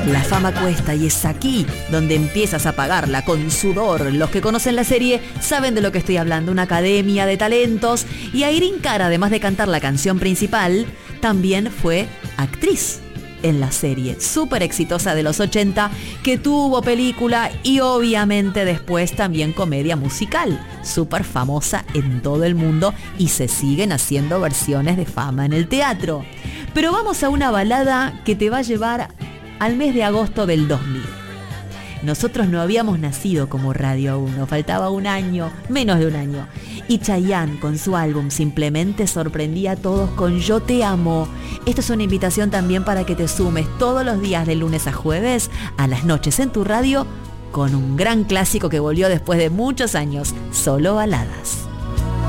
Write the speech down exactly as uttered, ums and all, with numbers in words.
La fama cuesta y es aquí donde empiezas a pagarla con sudor. Los que conocen la serie saben de lo que estoy hablando. Una academia de talentos. Y Irene Cara, además de cantar la canción principal, también fue actriz en la serie súper exitosa de los ochenta, que tuvo película y obviamente después también comedia musical, súper famosa en todo el mundo, y se siguen haciendo versiones de fama en el teatro. Pero vamos a una balada que te va a llevar al mes de agosto del dos mil. Nosotros no habíamos nacido como Radio aún, nos faltaba un año, menos de un año. Y Chayanne, con su álbum Simplemente, sorprendía a todos con Yo Te Amo. Esto es una invitación también para que te sumes todos los días de lunes a jueves a las noches en tu radio con un gran clásico que volvió después de muchos años, Solo Baladas.